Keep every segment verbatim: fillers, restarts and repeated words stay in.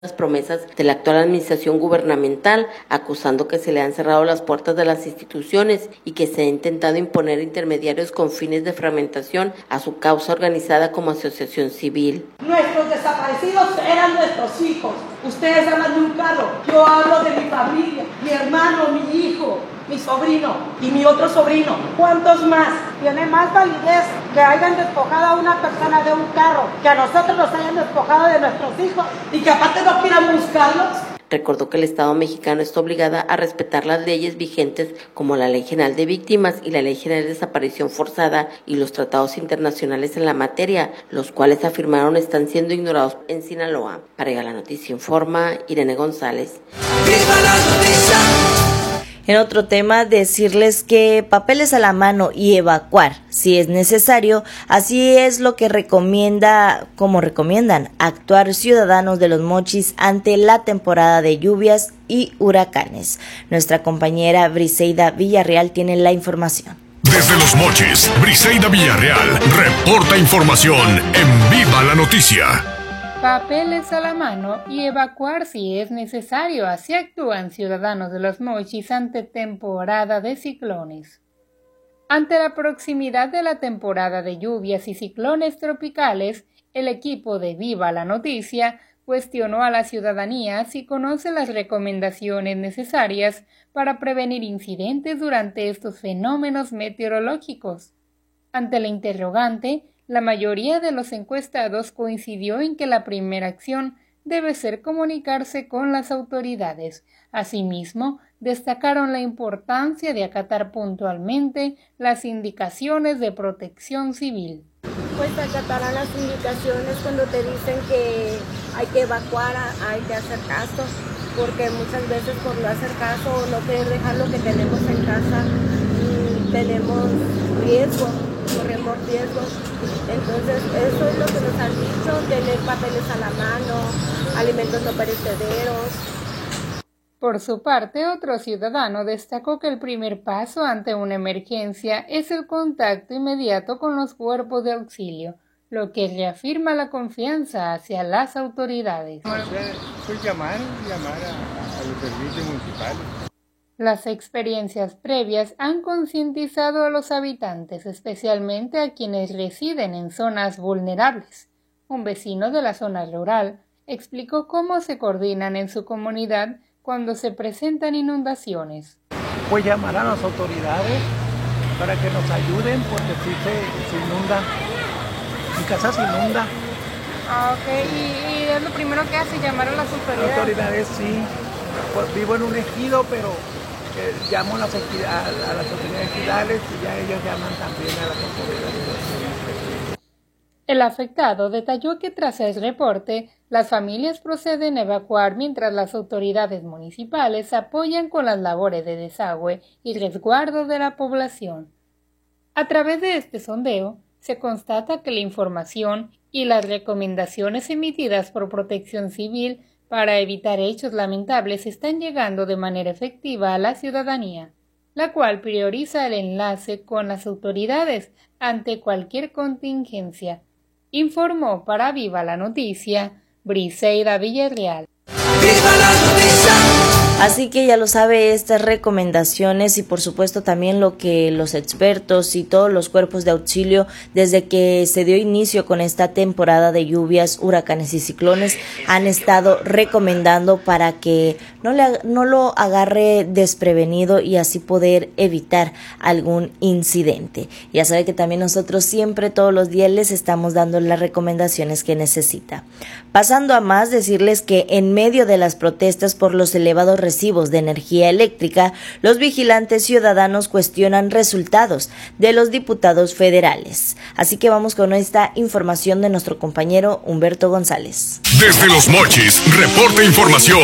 las promesas de la actual administración gubernamental, acusando que se le han cerrado las puertas de las instituciones y que se ha intentado imponer intermediarios con fines de fragmentación a su causa organizada como asociación civil. Nuestros desaparecidos eran nuestros hijos. Ustedes hablan de un carro, yo hablo de mi familia, mi hermano, mi hijo, mi sobrino y mi otro sobrino. ¿Cuántos más? Tiene más validez que hayan despojado a una persona de un carro, que a nosotros nos hayan despojado de nuestros hijos y que aparte no quieran buscarlos. Recordó que el Estado mexicano está obligada a respetar las leyes vigentes como la Ley General de Víctimas y la Ley General de Desaparición Forzada y los tratados internacionales en la materia, los cuales afirmaron están siendo ignorados en Sinaloa. Para la noticia informa Irene González. ¡Viva la noticia! En otro tema, decirles que papeles a la mano y evacuar si es necesario, así es lo que recomienda, como recomiendan, actuar ciudadanos de Los Mochis ante la temporada de lluvias y huracanes. Nuestra compañera Briseida Villarreal tiene la información. Desde Los Mochis, Briseida Villarreal reporta información en Viva la Noticia. Papeles a la mano y evacuar si es necesario, así actúan ciudadanos de Los Mochis ante temporada de ciclones. Ante la proximidad de la temporada de lluvias y ciclones tropicales, el equipo de Viva la Noticia cuestionó a la ciudadanía si conoce las recomendaciones necesarias para prevenir incidentes durante estos fenómenos meteorológicos. Ante la interrogante, la mayoría de los encuestados coincidió en que la primera acción debe ser comunicarse con las autoridades. Asimismo, destacaron la importancia de acatar puntualmente las indicaciones de protección civil. Pues acatarán las indicaciones cuando te dicen que hay que evacuar, hay que hacer caso, porque muchas veces por no hacer caso o no querer dejar lo que tenemos en casa, tenemos riesgo, corremos riesgos. Entonces eso es lo que nos han dicho, tener papeles a la mano, alimentos no perecederos. Por su parte, otro ciudadano destacó que el primer paso ante una emergencia es el contacto inmediato con los cuerpos de auxilio, lo que reafirma la confianza hacia las autoridades. Pues llamar, llamar a, a los servicios municipales. Las experiencias previas han concientizado a los habitantes, especialmente a quienes residen en zonas vulnerables. Un vecino de la zona rural explicó cómo se coordinan en su comunidad cuando se presentan inundaciones. Pues llamar a las autoridades para que nos ayuden porque si se, se inunda, mi casa se inunda. Ah, ok. ¿Y, y es lo primero que hace, llamar a las autoridades? Las autoridades sí. Pues vivo en un ejido, pero eh, llamo a las, a, a las autoridades ejidales y ya ellos llaman también a las autoridades. El afectado detalló que tras el reporte, las familias proceden a evacuar mientras las autoridades municipales apoyan con las labores de desagüe y resguardo de la población. A través de este sondeo, se constata que la información y las recomendaciones emitidas por Protección Civil para evitar hechos lamentables están llegando de manera efectiva a la ciudadanía, la cual prioriza el enlace con las autoridades ante cualquier contingencia. Informó para Viva la Noticia, Briseida Villarreal. ¡Viva la Noticia! Así que ya lo sabe, estas recomendaciones y por supuesto también lo que los expertos y todos los cuerpos de auxilio desde que se dio inicio con esta temporada de lluvias, huracanes y ciclones han estado recomendando para que no, le, no lo agarre desprevenido y así poder evitar algún incidente. Ya sabe que también nosotros siempre todos los días les estamos dando las recomendaciones que necesita. Pasando a más, decirles que en medio de las protestas por los elevados recibos de energía eléctrica, los vigilantes ciudadanos cuestionan resultados de los diputados federales. Así que vamos con esta información de nuestro compañero Humberto González. Desde Los Mochis, reporta información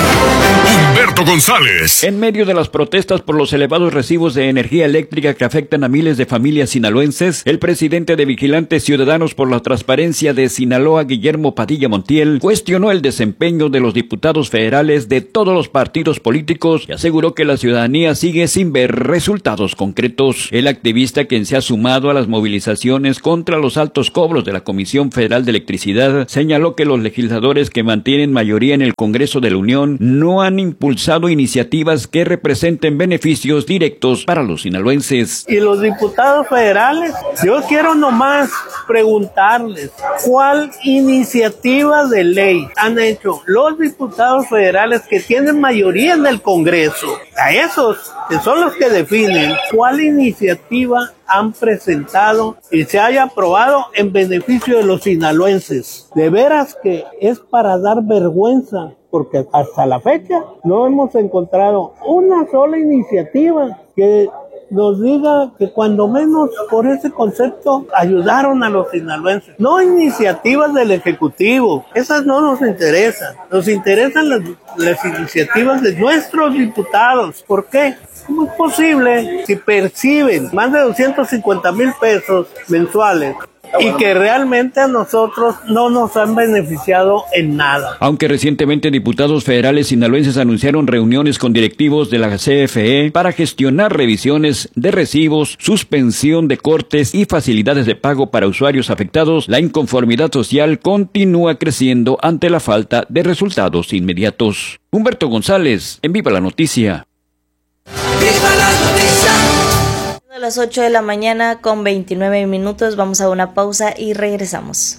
Humberto González. En medio de las protestas por los elevados recibos de energía eléctrica que afectan a miles de familias sinaloenses, el presidente de Vigilantes Ciudadanos por la Transparencia de Sinaloa, Guillermo Padilla Montiel, cuestionó el desempeño de los diputados federales de todos los partidos partidos políticos y aseguró que la ciudadanía sigue sin ver resultados concretos. El activista, quien se ha sumado a las movilizaciones contra los altos cobros de la Comisión Federal de Electricidad, señaló que los legisladores que mantienen mayoría en el Congreso de la Unión no han impulsado iniciativas que representen beneficios directos para los sinaloenses. Y los diputados federales, yo quiero nomás preguntarles, ¿cuál iniciativa de ley han hecho los diputados federales que tienen mayoría en el Congreso? A esos, que son los que definen cuál iniciativa han presentado y se haya aprobado en beneficio de los sinaloenses. De veras que es para dar vergüenza, porque hasta la fecha no hemos encontrado una sola iniciativa que nos diga que cuando menos por ese concepto ayudaron a los sinaloenses. No iniciativas del Ejecutivo, esas no nos interesan. Nos interesan las, las iniciativas de nuestros diputados. ¿Por qué? ¿Cómo es posible si perciben más de doscientos cincuenta mil pesos mensuales y que realmente a nosotros no nos han beneficiado en nada? Aunque recientemente diputados federales sinaloenses anunciaron reuniones con directivos de la C F E para gestionar revisiones de recibos, suspensión de cortes y facilidades de pago para usuarios afectados, la inconformidad social continúa creciendo ante la falta de resultados inmediatos. Humberto González, en Viva la Noticia. ¡Viva la noticia! A las ocho de la mañana con veintinueve minutos, vamos a una pausa y regresamos.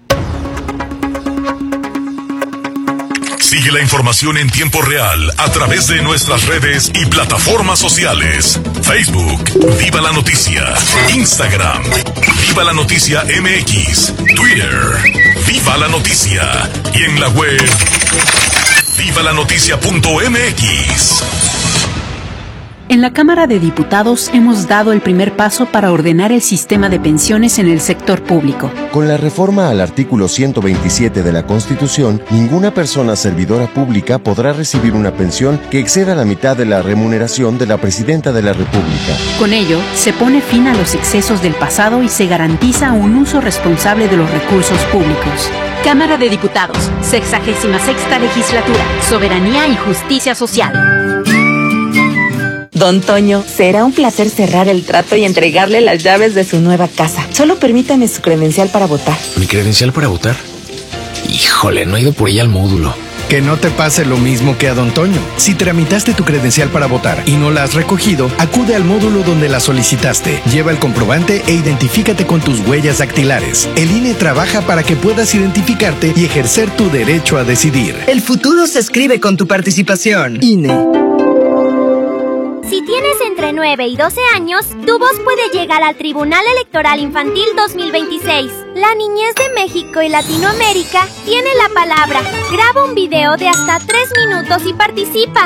Sigue la información en tiempo real a través de nuestras redes y plataformas sociales. Facebook, Viva la Noticia. Instagram, Viva la Noticia M X. Twitter, Viva la Noticia. Y en la web, viva la noticia punto m x. En la Cámara de Diputados hemos dado el primer paso para ordenar el sistema de pensiones en el sector público. Con la reforma al artículo ciento veintisiete de la Constitución, ninguna persona servidora pública podrá recibir una pensión que exceda la mitad de la remuneración de la Presidenta de la República. Con ello, se pone fin a los excesos del pasado y se garantiza un uso responsable de los recursos públicos. Cámara de Diputados, sexagésima sexta legislatura, Soberanía y Justicia Social. Don Toño, será un placer cerrar el trato y entregarle las llaves de su nueva casa. Solo permítame su credencial para votar. ¿Mi credencial para votar? Híjole, no he ido por ella al módulo. Que no te pase lo mismo que a Don Toño. Si tramitaste tu credencial para votar y no la has recogido, acude al módulo donde la solicitaste. Lleva el comprobante e identifícate con tus huellas dactilares. El I N E trabaja para que puedas identificarte y ejercer tu derecho a decidir. El futuro se escribe con tu participación. I N E. Si tienes entre nueve y doce años, tu voz puede llegar al Tribunal Electoral Infantil dos mil veintiséis. La niñez de México y Latinoamérica tiene la palabra. Graba un video de hasta tres minutos y participa.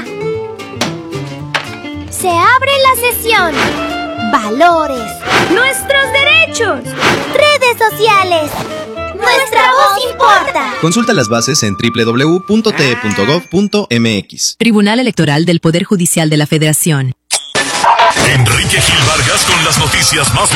Se abre la sesión. Valores. Nuestros derechos. Redes sociales. Nuestra voz importa. Consulta las bases en doble u doble u doble u punto t e punto gov punto m x. Tribunal Electoral del Poder Judicial de la Federación. Enrique Gil Vargas con las noticias más